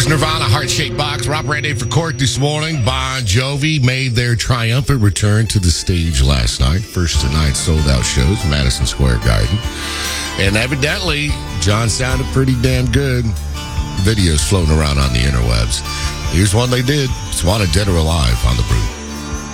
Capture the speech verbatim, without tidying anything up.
There's Nirvana, Heart-Shaped Box. Rob Randy for Cork this morning. Bon Jovi made their triumphant return to the stage last night. First of night sold-out shows, Madison Square Garden. And evidently, John sounded pretty damn good. Videos floating around on the interwebs. Here's one they did. It's Wanted Dead or Alive on the Brew.